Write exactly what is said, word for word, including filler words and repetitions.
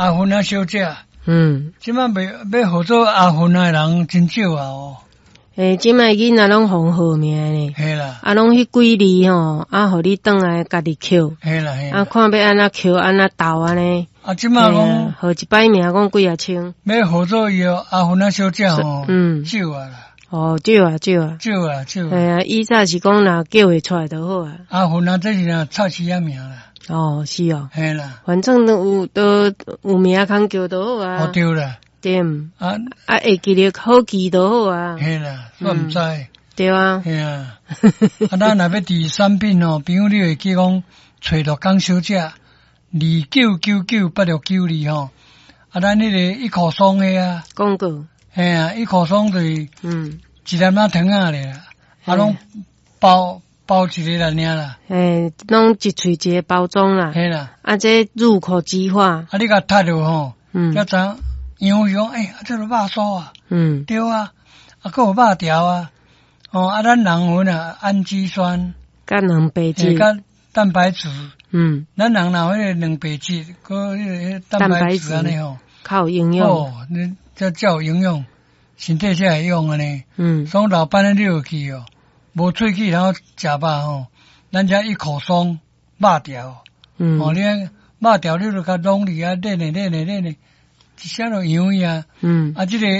阿芬啊小姐， 嗯， 即摆要要合作阿芬啊人真少啊哦。 诶，即摆囡仔拢封号名呢， 嘿啦， 啊，拢迄几字吼，啊，互你转来家己扣， 嘿啦嘿啊， 啦。 看要安怎扣，安怎斗安尼。 啊，即摆讲号一摆名讲几啊千， 要合作以后，阿芬啊小姐吼， 嗯， 少啊啦， 哦，少啊少啊， 少啊少啊。 哎呀，以早是讲若叫会出来就好啊。 阿芬啊，这是若插旗啊名啦。 哦，是哦， 嘿啦， 反正都有都有名通叫就好啊。 哦对啦， 对， 啊啊会记得好记就好啊。 嘿啦，我毋知。 对啊， 嘿啊，啊咱若要第产品哦，朋友你会记讲找到江小姐二九九九八六九二吼，啊咱迄个一箍爽的啊， 广告， 嘿啊，一箍爽就是嗯， 一粒仔糖仔咧啦，啊拢包包一个啦尔啦， 诶，拢一喙一个包装啦。 嘿啦， 啊，这入口即化， 啊你甲踢着吼， 嗯才知影样诶，啊这个肉酥啊， 嗯， 对啊，啊还有肉条啊，哦啊咱人份啊氨基酸， 甲两白诶质， 甲蛋白质。 嗯， 咱人若迄个两白质，搁迄个蛋白质安尼吼， 较有营养。 哦，你这才有营养，身体才会用安尼。 嗯， 爽老板咧溜去哦，无喙齿然后食肉吼，咱遮一口爽肉条， 嗯， 哦，你肉条你著甲弄里啊，练咧练咧练咧，一下就样伊啊。 嗯。 啊，即个